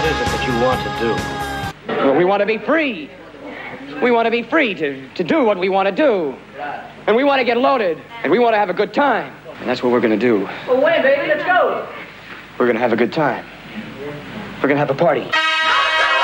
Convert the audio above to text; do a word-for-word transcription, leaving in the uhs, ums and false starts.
is it that you want to do? Well, we want to be free. We want to be free to, to do what we want to do. And we want to get loaded. And we want to have a good time. And that's what we're going to do. Well, when, baby? Let's go. We're going to have a good time. We're going to have a party.